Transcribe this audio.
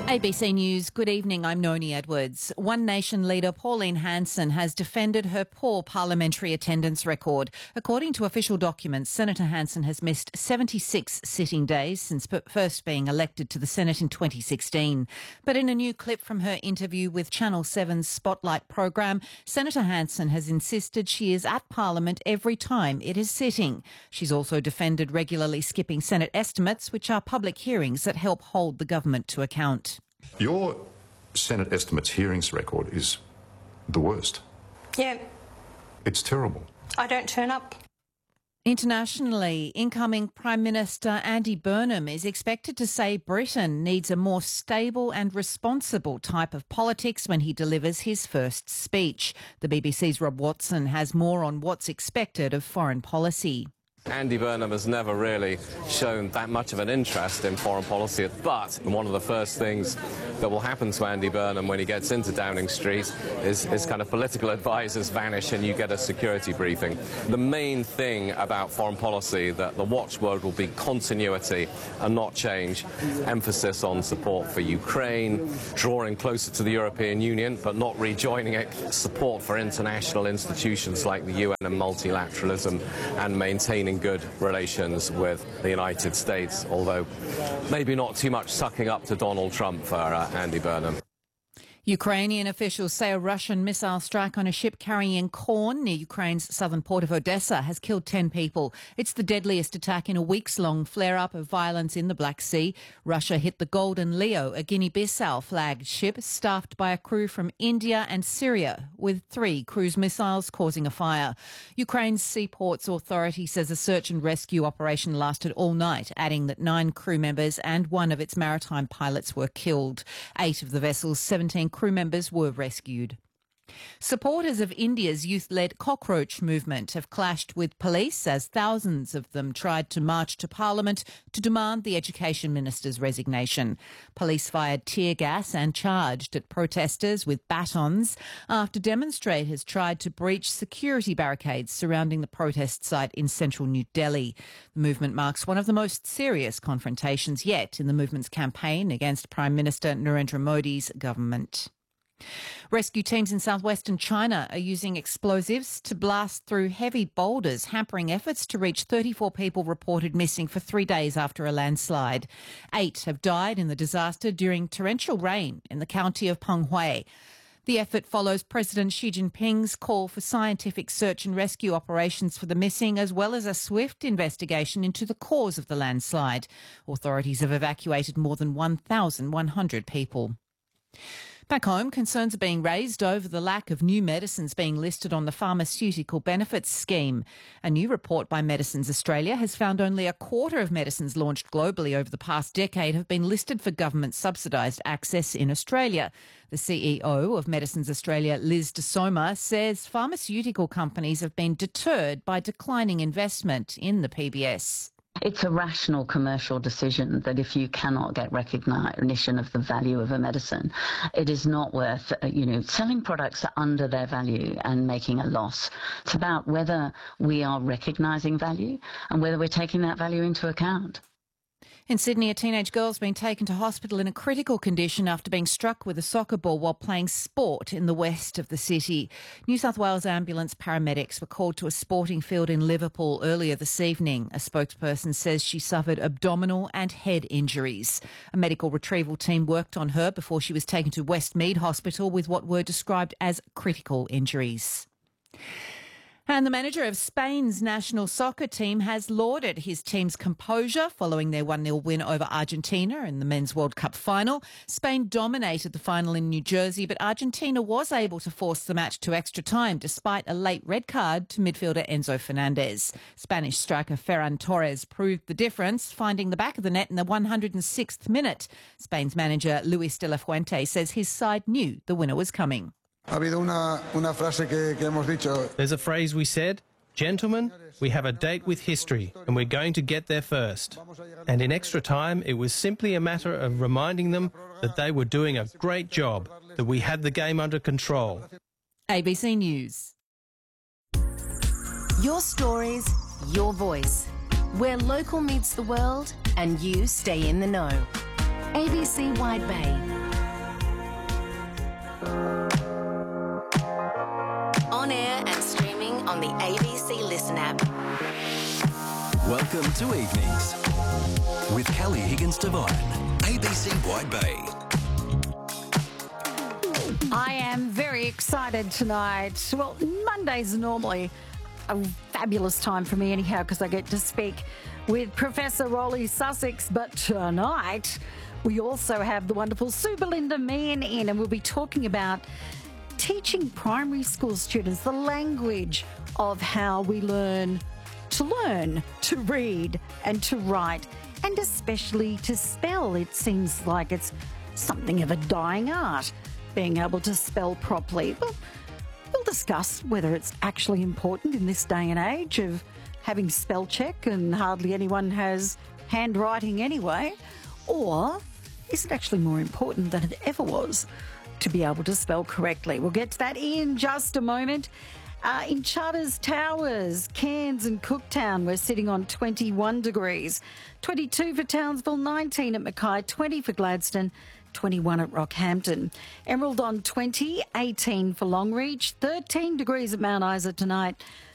ABC News, good evening, I'm Noni Edwards. One Nation leader Pauline Hanson has defended her poor parliamentary attendance record. According to official documents, Senator Hanson has missed 76 sitting days since first being elected to the Senate in 2016. But in a new clip from her interview with Channel 7's Spotlight program, Senator Hanson has insisted she is at Parliament every time it is sitting. She's also defended regularly skipping Senate estimates, which are public hearings that help hold the government to account. Your Senate estimates hearings record is the worst. Yeah. It's terrible. I don't turn up. Internationally, incoming Prime Minister Andy Burnham is expected to say Britain needs a more stable and responsible type of politics when he delivers his first speech. The BBC's Rob Watson has more on what's expected of foreign policy. Andy Burnham has never really shown that much of an interest in foreign policy, but one of the first things that will happen to Andy Burnham when he gets into Downing Street is kind of political advisors vanish and you get a security briefing. The main thing about foreign policy, that the watchword will be continuity and not change, emphasis on support for Ukraine, drawing closer to the European Union but not rejoining it, support for international institutions like the UN and multilateralism, and maintaining good relations with the United States, although maybe not too much sucking up to Donald Trump for Andy Burnham. Ukrainian officials say a Russian missile strike on a ship carrying corn near Ukraine's southern port of Odessa has killed 10 people. It's the deadliest attack in a weeks-long flare-up of violence in the Black Sea. Russia hit the Golden Leo, a Guinea-Bissau flagged ship staffed by a crew from India and Syria, with 3 cruise missiles causing a fire. Ukraine's Seaports Authority says a search and rescue operation lasted all night, adding that 9 crew members and 1 of its maritime pilots were killed. 8 of the vessel's 17 crew members were rescued. Supporters of India's youth-led cockroach movement have clashed with police as thousands of them tried to march to Parliament to demand the Education Minister's resignation. Police fired tear gas and charged at protesters with batons after demonstrators tried to breach security barricades surrounding the protest site in central New Delhi. The movement marks one of the most serious confrontations yet in the movement's campaign against Prime Minister Narendra Modi's government. Rescue teams in southwestern China are using explosives to blast through heavy boulders, hampering efforts to reach 34 people reported missing for 3 days after a landslide. 8 have died in the disaster during torrential rain in the county of Penghui. The effort follows President Xi Jinping's call for scientific search and rescue operations for the missing, as well as a swift investigation into the cause of the landslide. Authorities have evacuated more than 1,100 people. Back home, concerns are being raised over the lack of new medicines being listed on the Pharmaceutical Benefits Scheme. A new report by Medicines Australia has found only a quarter of medicines launched globally over the past decade have been listed for government subsidised access in Australia. The CEO of Medicines Australia, Liz de Soma, says pharmaceutical companies have been deterred by declining investment in the PBS. It's a rational commercial decision that if you cannot get recognition of the value of a medicine, it is not worth, selling products under their value and making a loss. It's about whether we are recognising value and whether we're taking that value into account. In Sydney, a teenage girl's been taken to hospital in a critical condition after being struck with a soccer ball while playing sport in the west of the city. New South Wales ambulance paramedics were called to a sporting field in Liverpool earlier this evening. A spokesperson says she suffered abdominal and head injuries. A medical retrieval team worked on her before she was taken to Westmead Hospital with what were described as critical injuries. And the manager of Spain's national soccer team has lauded his team's composure following their 1-0 win over Argentina in the Men's World Cup final. Spain dominated the final in New Jersey, but Argentina was able to force the match to extra time despite a late red card to midfielder Enzo Fernandez. Spanish striker Ferran Torres proved the difference, finding the back of the net in the 106th minute. Spain's manager Luis de la Fuente says his side knew the winner was coming. There's a phrase we said, "Gentlemen, we have a date with history and we're going to get there first." And in extra time, it was simply a matter of reminding them that they were doing a great job, that we had the game under control. ABC News. Your stories, your voice. Where local meets the world and you stay in the know. ABC Wide Bay. On air and streaming on the ABC Listen app. Welcome to Evenings with Kelly Higgins-Devine, ABC White Bay. I am very excited tonight. Well, Monday's normally a fabulous time for me anyhow because I get to speak with Professor Rolly Sussex, but tonight we also have the wonderful Sue Belinda Meehan in, and we'll be talking about teaching primary school students the language of how we learn, to read and to write, and especially to spell. It seems like it's something of a dying art, being able to spell properly. Well, we'll discuss whether it's actually important in this day and age of having spell check and hardly anyone has handwriting anyway, or is it actually more important than it ever was to be able to spell correctly? We'll get to that in just a moment. In Charters Towers, Cairns and Cooktown, we're sitting on 21 degrees. 22 for Townsville, 19 at Mackay, 20 for Gladstone, 21 at Rockhampton. Emerald on 20, 18 for Longreach, 13 degrees at Mount Isa tonight,